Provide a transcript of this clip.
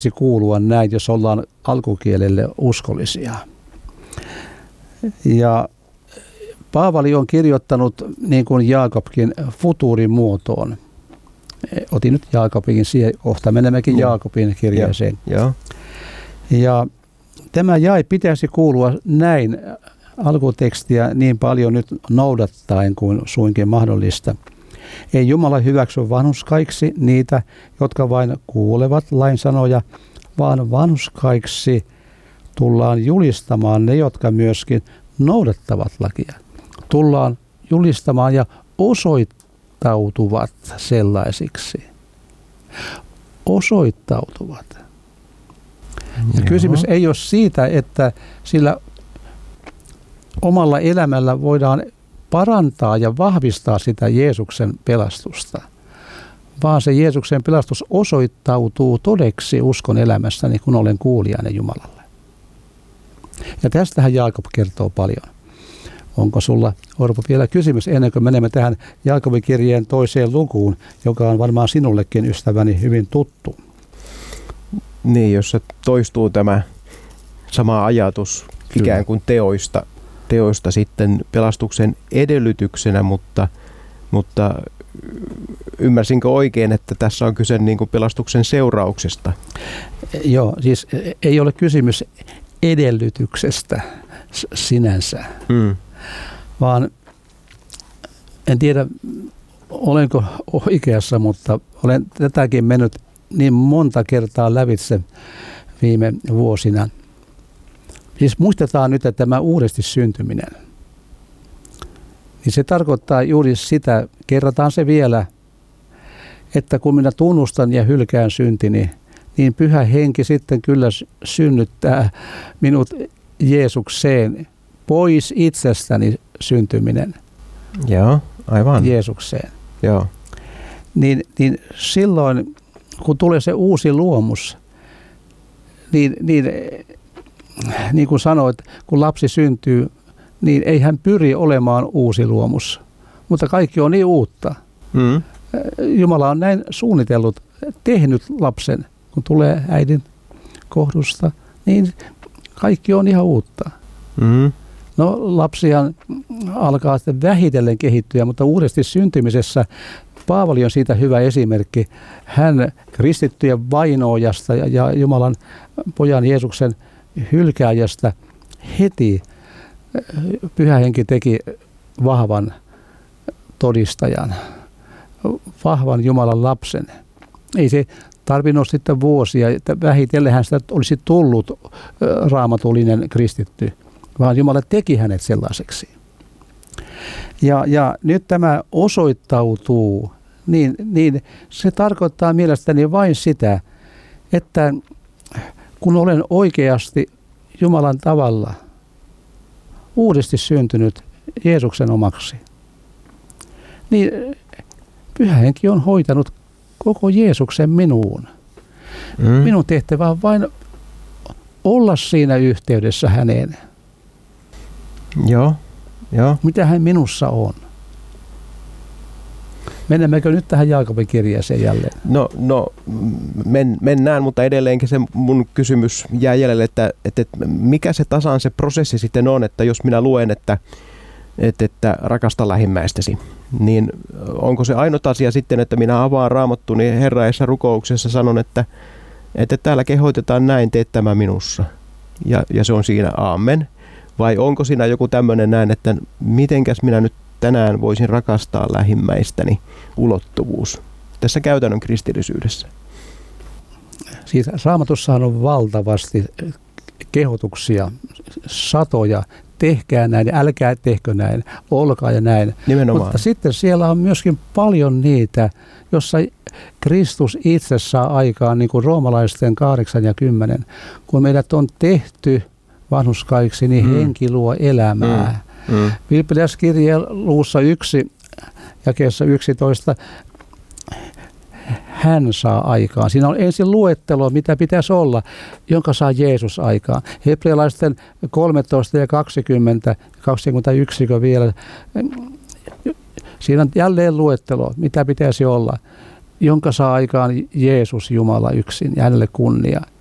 kuulua näin, jos ollaan alkukielelle uskollisia. Ja Paavali on kirjoittanut, niin kuin Jaakobkin, futuurimuotoon. Otin nyt Jaakobin siihen kohta, menemmekin Jaakobin kirjeeseen. Ja tämä jae pitäisi kuulua näin alkutekstiä niin paljon nyt noudattaen kuin suinkin mahdollista. Ei Jumala hyväksy vanhurskaiksi niitä, jotka vain kuulevat lain sanoja, vaan vanhurskaiksi tullaan julistamaan ne, jotka myöskin noudattavat lakia. Tullaan julistamaan ja osoittautuvat sellaisiksi. Osoittautuvat. Ja kysymys ei ole siitä, että sillä omalla elämällä voidaan parantaa ja vahvistaa sitä Jeesuksen pelastusta, vaan se Jeesuksen pelastus osoittautuu todeksi uskon elämässäni, kun olen kuulijainen Jumalalle. Ja tästähän Jaakob kertoo paljon. Onko sulla, Orpo, vielä kysymys ennen kuin menemme tähän Jaakobin kirjeen toiseen lukuun, joka on varmaan sinullekin, ystäväni, hyvin tuttu? Niin, jos se toistuu tämä sama ajatus ikään kuin teoista sitten pelastuksen edellytyksenä, mutta ymmärsinkö oikein, että tässä on kyse niin kuin pelastuksen seurauksesta? Joo, siis ei ole kysymys edellytyksestä sinänsä, vaan en tiedä, olenko oikeassa, mutta olen tätäkin mennyt niin monta kertaa lävitse viime vuosina. Siis muistetaan nyt, että tämä uudesti syntyminen, niin se tarkoittaa juuri sitä, kerrataan se vielä, että kun minä tunnustan ja hylkään syntini, niin Pyhä Henki sitten kyllä synnyttää minut Jeesukseen, pois itsestäni syntyminen. Joo, aivan. Jeesukseen. Joo. Niin silloin, kun tulee se uusi luomus, niin kuin sanoit, kun lapsi syntyy, niin ei hän pyri olemaan uusi luomus, mutta kaikki on niin uutta. Jumala on näin suunnitellut, tehnyt lapsen, kun tulee äidin kohdusta, niin kaikki on ihan uutta. No, lapsihan alkaa sitten vähitellen kehittyä, mutta uudesti syntymisessä Paavali on siitä hyvä esimerkki. Hän kristittyjen vainoojasta ja Jumalan pojan Jeesuksen hylkääjästä heti Pyhä Henki teki vahvan todistajan, vahvan Jumalan lapsen. Ei se tarvinnut sitten vuosia, että vähitellen hän sitä olisi tullut raamatullinen kristitty, vaan Jumala teki hänet sellaiseksi. Ja nyt tämä osoittautuu, niin se tarkoittaa mielestäni vain sitä, että kun olen oikeasti Jumalan tavalla uudesti syntynyt Jeesuksen omaksi, niin Pyhä Henki on hoitanut koko Jeesuksen minuun. Minun tehtävä on vain olla siinä yhteydessä häneen. Joo. Mitä hän minussa on. Mennäänkö nyt tähän Jaakobin kirjeeseen jälleen? No mennään, mutta edelleenkin se mun kysymys jää jäljelle, että mikä se tasan se prosessi sitten on, että jos minä luen, että rakasta lähimmäistäsi, niin onko se ainut asia sitten, että minä avaan Raamattuni Herraessa rukouksessa, sanon, että täällä kehoitetaan näin, teet tämä minussa, ja se on siinä aamen, vai onko siinä joku tämmöinen näin, että mitenkäs minä nyt tänään voisin rakastaa lähimmäistäni ulottuvuus tässä käytännön kristillisyydessä? Siis Raamatussahan on valtavasti kehotuksia, satoja, tehkää näin, älkää tehkö näin, olkaa ja näin. Nimenomaan. Mutta sitten siellä on myöskin paljon niitä, jossa Kristus itse saa aikaan, niin kuin roomalaisten 8 ja 10, kun meidät on tehty vanhurskaiksi, niin henki luo elämää. Filippiläiskirjeen luvussa 1, jakeessa 11, hän saa aikaan. Siinä on ensin luettelo, mitä pitäisi olla, jonka saa Jeesus aikaan. Hebrealaisten 13 ja 20, 21 vielä. Siinä on jälleen luettelo, mitä pitäisi olla. jonka saa aikaan Jeesus Jumala yksin ja hänelle kunnia.